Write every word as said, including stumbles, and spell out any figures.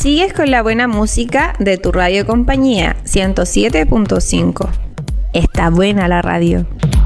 Sigues con la buena música de tu radio compañía ciento siete punto cinco. Está buena la radio.